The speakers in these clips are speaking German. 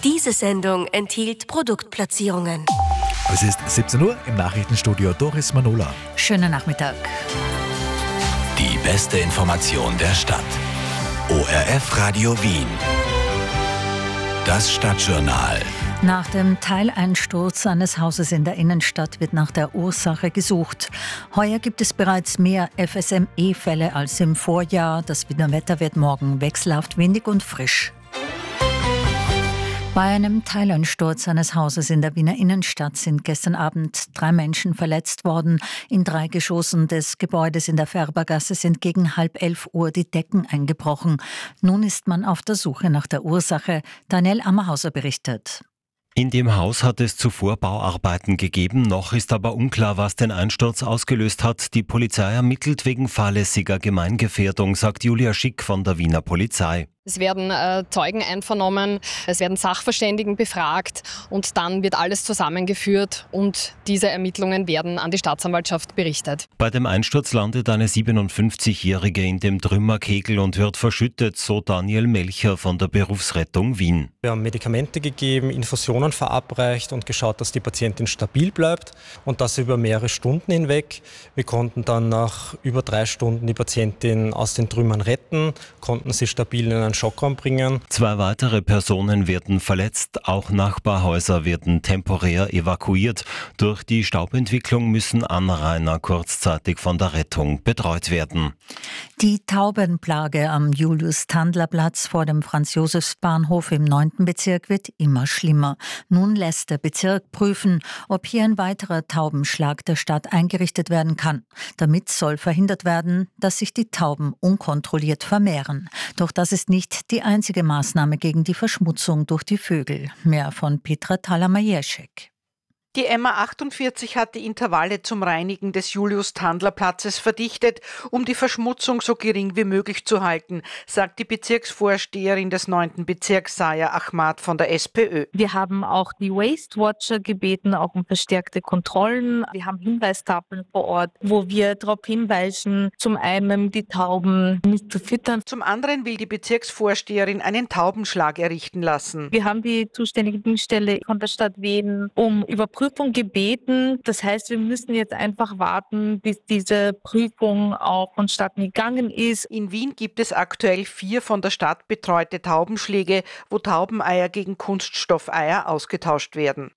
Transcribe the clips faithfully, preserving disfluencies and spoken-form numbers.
Diese Sendung enthielt Produktplatzierungen. Es ist siebzehn Uhr im Nachrichtenstudio Doris Manola. Schönen Nachmittag. Die beste Information der Stadt. O R F Radio Wien. Das Stadtjournal. Nach dem Teileinsturz eines Hauses in der Innenstadt wird nach der Ursache gesucht. Heuer gibt es bereits mehr F S M E-Fälle als im Vorjahr. Das Wetter wird morgen wechselhaft windig und frisch. Bei einem Teileinsturz eines Hauses in der Wiener Innenstadt sind gestern Abend drei Menschen verletzt worden. In drei Geschossen des Gebäudes in der Färbergasse sind gegen halb elf Uhr die Decken eingebrochen. Nun ist man auf der Suche nach der Ursache. Daniel Ammerhauser berichtet. In dem Haus hat es zuvor Bauarbeiten gegeben. Noch ist aber unklar, was den Einsturz ausgelöst hat. Die Polizei ermittelt wegen fahrlässiger Gemeingefährdung, sagt Julia Schick von der Wiener Polizei. Es werden äh, Zeugen einvernommen, es werden Sachverständigen befragt und dann wird alles zusammengeführt und diese Ermittlungen werden an die Staatsanwaltschaft berichtet. Bei dem Einsturz landet eine siebenundfünfzigjährige in dem Trümmerkegel und wird verschüttet, so Daniel Melcher von der Berufsrettung Wien. Wir haben Medikamente gegeben, Infusionen verabreicht und geschaut, dass die Patientin stabil bleibt und das über mehrere Stunden hinweg. Wir konnten dann nach über drei Stunden die Patientin aus den Trümmern retten, konnten sie stabil in einen Schockraum bringen. Zwei weitere Personen werden verletzt, auch Nachbarhäuser werden temporär evakuiert. Durch die Staubentwicklung müssen Anrainer kurzzeitig von der Rettung betreut werden. Die Taubenplage am Julius-Tandler-Platz vor dem Franz-Josefs-Bahnhof im neunten Bezirk wird immer schlimmer. Nun lässt der Bezirk prüfen, ob hier ein weiterer Taubenschlag der Stadt eingerichtet werden kann. Damit soll verhindert werden, dass sich die Tauben unkontrolliert vermehren. Doch das ist nicht die einzige Maßnahme gegen die Verschmutzung durch die Vögel. Mehr von Petra Thaler-Majewczyk. Die M A achtundvierzig hat die Intervalle zum Reinigen des Julius-Tandler-Platzes verdichtet, um die Verschmutzung so gering wie möglich zu halten, sagt die Bezirksvorsteherin des neunten Bezirks, Saya Ahmad von der SPÖ. Wir haben auch die Waste Watcher gebeten, auch um verstärkte Kontrollen. Wir haben Hinweistafeln vor Ort, wo wir darauf hinweisen, zum einen die Tauben nicht zu füttern. Zum anderen will die Bezirksvorsteherin einen Taubenschlag errichten lassen. Wir haben die zuständige Dienststelle von der Stadt Wien um Überprüfung gebeten. Das heißt, wir müssen jetzt einfach warten, bis diese Prüfung auch vonstatten gegangen ist. In Wien gibt es aktuell vier von der Stadt betreute Taubenschläge, wo Taubeneier gegen Kunststoffeier ausgetauscht werden.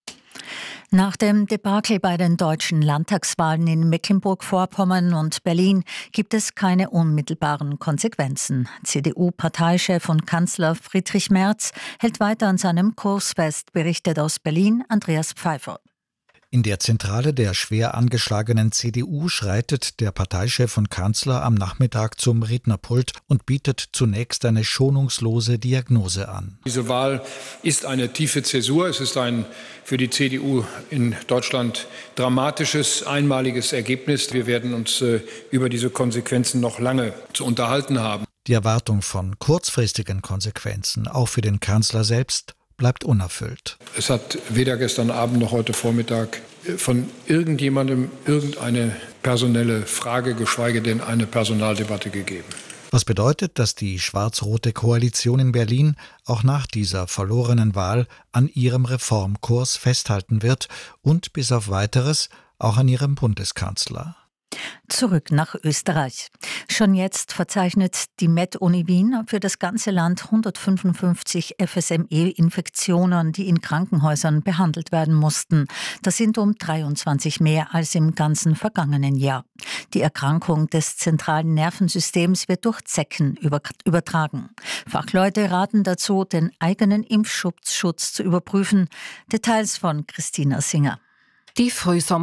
Nach dem Debakel bei den deutschen Landtagswahlen in Mecklenburg-Vorpommern und Berlin gibt es keine unmittelbaren Konsequenzen. C D U-Parteichef und Kanzler Friedrich Merz hält weiter an seinem Kurs fest, berichtet aus Berlin Andreas Pfeiffer. In der Zentrale der schwer angeschlagenen C D U schreitet der Parteichef und Kanzler am Nachmittag zum Rednerpult und bietet zunächst eine schonungslose Diagnose an. Diese Wahl ist eine tiefe Zäsur. Es ist ein für die C D U in Deutschland dramatisches, einmaliges Ergebnis. Wir werden uns äh, über diese Konsequenzen noch lange zu unterhalten haben. Die Erwartung von kurzfristigen Konsequenzen, auch für den Kanzler selbst, bleibt unerfüllt. Es hat weder gestern Abend noch heute Vormittag von irgendjemandem irgendeine personelle Frage, geschweige denn eine Personaldebatte gegeben. Was bedeutet, dass die schwarz-rote Koalition in Berlin auch nach dieser verlorenen Wahl an ihrem Reformkurs festhalten wird und bis auf Weiteres auch an ihrem Bundeskanzler. Zurück nach Österreich. Schon jetzt verzeichnet die Med-Uni Wien für das ganze Land hundertfünfundfünfzig F S M E-Infektionen, die in Krankenhäusern behandelt werden mussten. Das sind um dreiundzwanzig mehr als im ganzen vergangenen Jahr. Die Erkrankung des zentralen Nervensystems wird durch Zecken übertragen. Fachleute raten dazu, den eigenen Impfschutz zu überprüfen. Details von Christina Singer. Die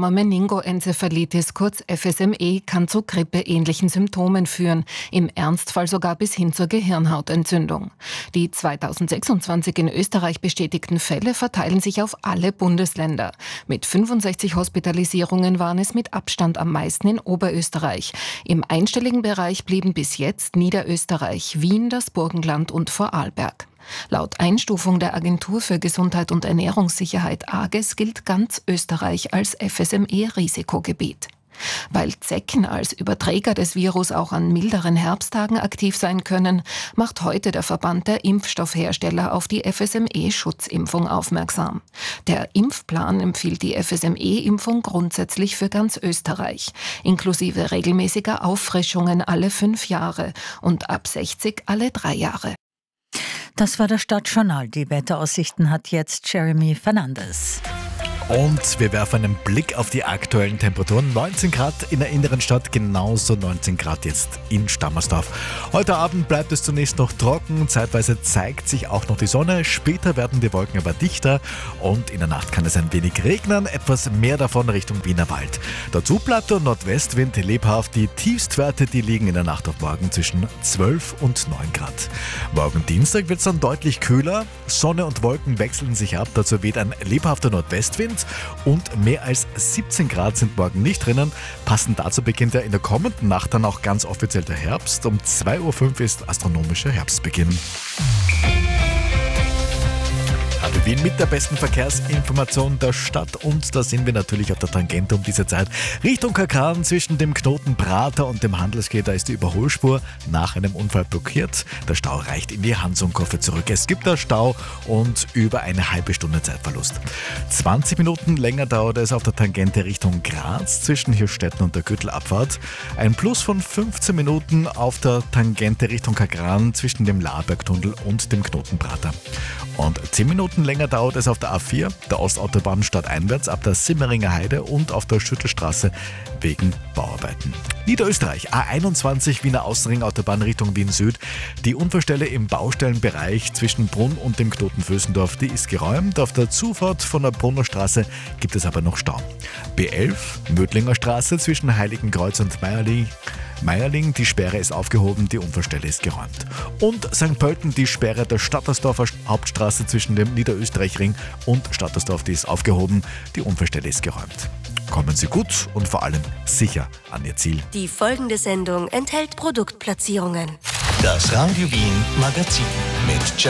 Frühsommer-Meningoenzephalitis, kurz F S M E, kann zu grippeähnlichen Symptomen führen, im Ernstfall sogar bis hin zur Gehirnhautentzündung. Die zweitausendsechsundzwanzig in Österreich bestätigten Fälle verteilen sich auf alle Bundesländer. Mit fünfundsechzig Hospitalisierungen waren es mit Abstand am meisten in Oberösterreich. Im einstelligen Bereich blieben bis jetzt Niederösterreich, Wien, das Burgenland und Vorarlberg. Laut Einstufung der Agentur für Gesundheit und Ernährungssicherheit A G E S gilt ganz Österreich als F S M E-Risikogebiet. Weil Zecken als Überträger des Virus auch an milderen Herbsttagen aktiv sein können, macht heute der Verband der Impfstoffhersteller auf die F S M E-Schutzimpfung aufmerksam. Der Impfplan empfiehlt die F S M E-Impfung grundsätzlich für ganz Österreich, inklusive regelmäßiger Auffrischungen alle fünf Jahre und ab sechzig alle drei Jahre. Das war das Stadtjournal. Die Wetteraussichten hat jetzt Jeremy Fernandes. Und wir werfen einen Blick auf die aktuellen Temperaturen. neunzehn Grad in der inneren Stadt, genauso neunzehn Grad jetzt in Stammersdorf. Heute Abend bleibt es zunächst noch trocken, zeitweise zeigt sich auch noch die Sonne. Später werden die Wolken aber dichter und in der Nacht kann es ein wenig regnen, etwas mehr davon Richtung Wienerwald. Dazu bleibt der Nordwestwind lebhaft. Die Tiefstwerte, die liegen in der Nacht auf morgen zwischen zwölf und neun Grad. Morgen Dienstag wird es dann deutlich kühler. Sonne und Wolken wechseln sich ab, dazu weht ein lebhafter Nordwestwind. Und mehr als siebzehn Grad sind morgen nicht drinnen. Passend dazu beginnt ja in der kommenden Nacht dann auch ganz offiziell der Herbst. Um zwei Uhr fünf ist astronomischer Herbstbeginn. Radio Wien mit der besten Verkehrsinformation der Stadt und da sind wir natürlich auf der Tangente um diese Zeit. Richtung Kakran zwischen dem Knoten Prater und dem Handelsgate, da ist die Überholspur nach einem Unfall blockiert. Der Stau reicht in die Hansung-Kurve zurück. Es gibt da Stau und über eine halbe Stunde Zeitverlust. zwanzig Minuten länger dauert es auf der Tangente Richtung Graz zwischen Hirstetten und der Gürtelabfahrt. Ein Plus von fünfzehn Minuten auf der Tangente Richtung Kakran zwischen dem Labergtunnel und dem Knoten Prater. Und zehn Minuten länger dauert es auf der A vier, der Ostautobahn stadteinwärts ab der Simmeringer Heide und auf der Schüttelstraße wegen Bauarbeiten. Niederösterreich, A einundzwanzig Wiener Außenringautobahn Richtung Wien Süd. Die Unfallstelle im Baustellenbereich zwischen Brunn und dem Knoten Vösendorf, die ist geräumt. Auf der Zufahrt von der Brunner Straße gibt es aber noch Stau. B elf, Mödlinger Straße zwischen Heiligenkreuz und Meierling. Meierling, die Sperre ist aufgehoben, die Unfallstelle ist geräumt. Und Sankt Pölten, die Sperre der Stattersdorfer Hauptstraße zwischen dem Niederösterreichring und Stattersdorf, die ist aufgehoben, die Unfallstelle ist geräumt. Kommen Sie gut und vor allem sicher an Ihr Ziel. Die folgende Sendung enthält Produktplatzierungen. Das Radio Wien Magazin mit